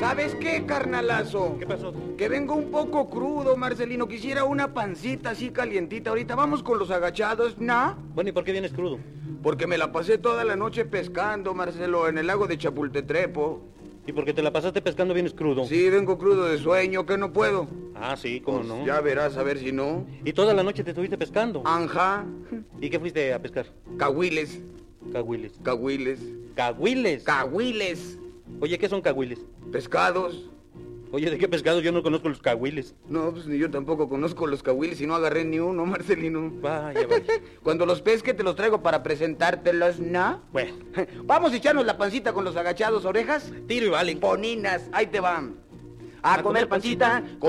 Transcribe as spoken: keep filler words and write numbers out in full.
¿Sabes qué, carnalazo? ¿Qué pasó? Que vengo un poco crudo, Marcelino. Quisiera una pancita así calientita. Ahorita vamos con los agachados, ¿no? Bueno, ¿y por qué vienes crudo? Porque me la pasé toda la noche pescando, Marcelo, en el lago de Chapultetrepo. ¿Y por qué te la pasaste pescando vienes crudo? Sí, vengo crudo de sueño, que no puedo. Ah, sí, ¿cómo Pues no? ya verás, a ver si no. ¿Y toda la noche te estuviste pescando? Anja, ¿Y qué fuiste a pescar? cahuiles, Cahuiles. cahuiles, ¿Cahuiles? cahuiles, Oye, ¿qué son cahuiles? pescados. Oye, ¿de qué pescado? Yo no conozco los cahuiles. No, pues ni yo tampoco conozco los cahuiles y no agarré ni uno, Marcelino. Vaya, vaya. Cuando los pesque te los traigo para presentártelos, ¿no? Bueno, Vamos a echarnos la pancita con los agachados, orejas. tiro y vale. Poninas, ahí te van. A, A comer comer pancita pancita